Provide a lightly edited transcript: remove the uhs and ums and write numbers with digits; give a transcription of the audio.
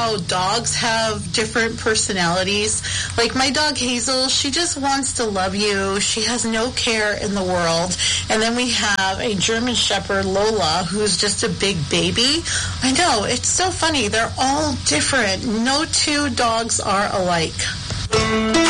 how dogs have different personalities. Like my dog Hazel, she just wants to love you. She has no care in the world. And then we have a German Shepherd, Lola, who's just a big baby. I know, it's so funny. They're all different. No two dogs are alike.